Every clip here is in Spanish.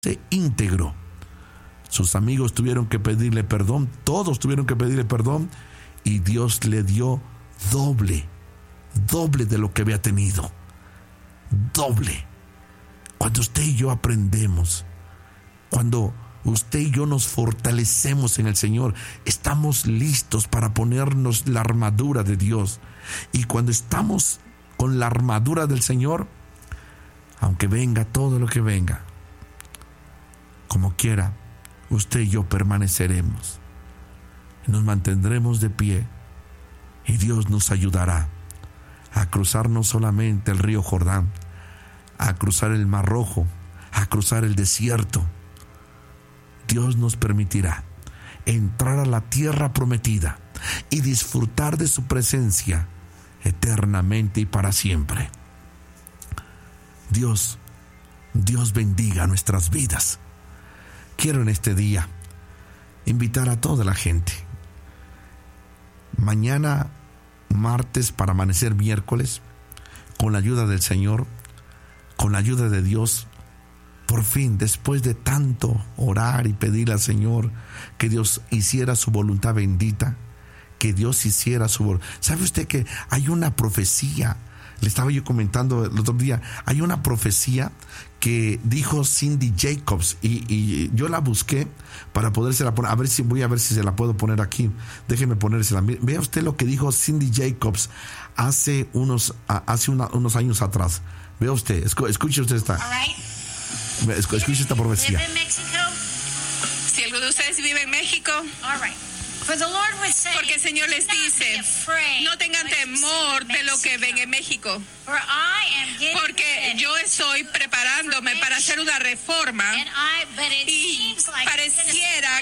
íntegro. Sus amigos tuvieron que pedirle perdón, todos tuvieron que pedirle perdón, y Dios le dio doble de lo que había tenido. Doble. Cuando usted y yo aprendemos, cuando usted y yo nos fortalecemos en el Señor, estamos listos para ponernos la armadura de Dios. Y cuando estamos con la armadura del Señor, aunque venga todo lo que venga, como quiera, usted y yo permaneceremos. Nos mantendremos de pie y Dios nos ayudará a cruzar no solamente el río Jordán, a cruzar el Mar Rojo, a cruzar el desierto. Dios nos permitirá entrar a la tierra prometida y disfrutar de su presencia eternamente y para siempre. Dios bendiga nuestras vidas. Quiero en este día invitar a toda la gente. Mañana, martes, para amanecer miércoles, con la ayuda del Señor, con la ayuda de Dios, por fin, después de tanto orar y pedirle al Señor que Dios hiciera su voluntad bendita, que Dios hiciera su voluntad. ¿Sabe usted que hay una profecía? Le estaba yo comentando el otro día, hay una profecía que dijo Cindy Jacobs y yo la busqué para podérsela poner. Voy a ver si se la puedo poner aquí. Déjeme ponérsela. Vea usted lo que dijo Cindy Jacobs hace unos años atrás. Vea usted, escuche usted esta. Escuche esta profecía. Si alguno de ustedes vive en México, porque el Señor les dice, no tengan temor de lo que ven en México, porque yo estoy preparándome para hacer una reforma y pareciera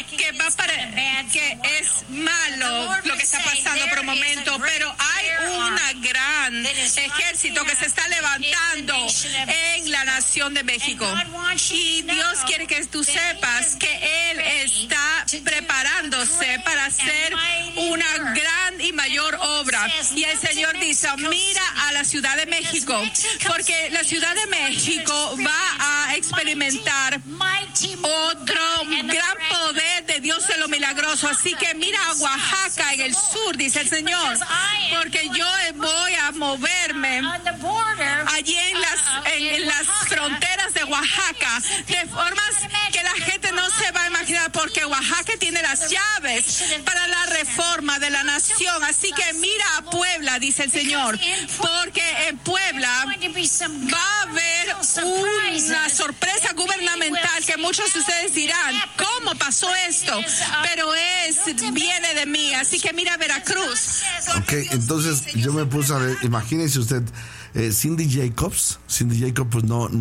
que es malo lo que está pasando por un momento, pero hay un gran ejército que se está levantando en la nación de México, y Dios quiere que tú sepas que Él está preparándose para hacer una gran y mayor obra. Y el Señor dice, mira a la Ciudad de México, porque la Ciudad de México va a experimentar otro gran poder de Dios de lo milagroso. Así que mira a Oaxaca en el sur, dice el Señor, porque yo voy a moverme allí en las fronteras de Oaxaca, de formas que la gente no se va a imaginar, porque Oaxaca tiene las llaves para la reforma de la nación. Así que mira a Puebla, dice el Señor, porque en Puebla va a haber una sorpresa gubernamental que muchos de ustedes dirán, ¿cómo pasó esto? Pero viene de mí. Así que mira Veracruz. Ok, entonces yo me puse a ver, imagínense usted, Cindy Jacobs, pues no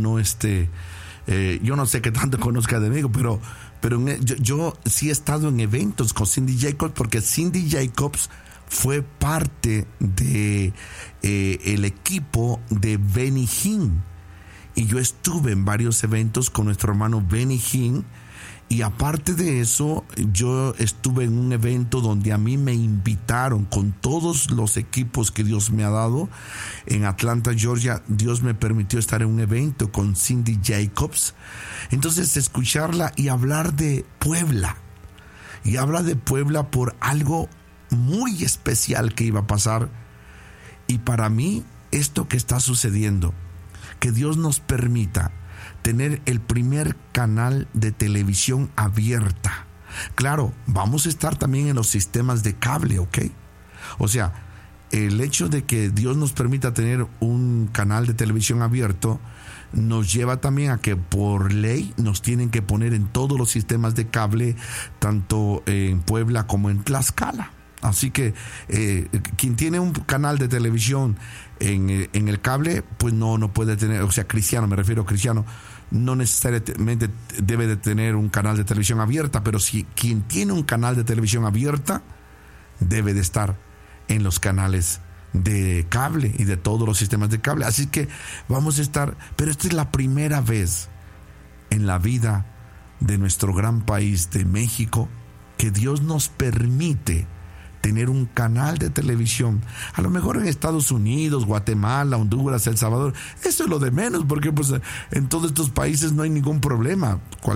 yo no sé qué tanto conozca de mí, pero yo sí he estado en eventos con Cindy Jacobs, porque Cindy Jacobs fue parte de el equipo de Benny Hinn, y yo estuve en varios eventos con nuestro hermano Benny Hinn. Y aparte de eso, yo estuve en un evento donde a mí me invitaron con todos los equipos que Dios me ha dado en Atlanta, Georgia. Dios me permitió estar en un evento con Cindy Jacobs. Entonces, escucharla y hablar de Puebla. Y habla de Puebla por algo muy especial que iba a pasar. Y para mí, esto que está sucediendo, que Dios nos permita tener el primer canal de televisión abierta. Claro, vamos a estar también en los sistemas de cable, ¿ok? O sea, el hecho de que Dios nos permita tener un canal de televisión abierto nos lleva también a que por ley nos tienen que poner en todos los sistemas de cable, tanto en Puebla como en Tlaxcala. Así que quien tiene un canal de televisión en el cable, pues no puede tener, o sea, cristiano, me refiero a cristiano, no necesariamente debe de tener un canal de televisión abierta, pero si quien tiene un canal de televisión abierta debe de estar en los canales de cable y de todos los sistemas de cable. Así que vamos a estar, pero esta es la primera vez en la vida de nuestro gran país de México que Dios nos permite tener un canal de televisión. A lo mejor en Estados Unidos, Guatemala, Honduras, El Salvador, eso es lo de menos, porque pues en todos estos países no hay ningún problema.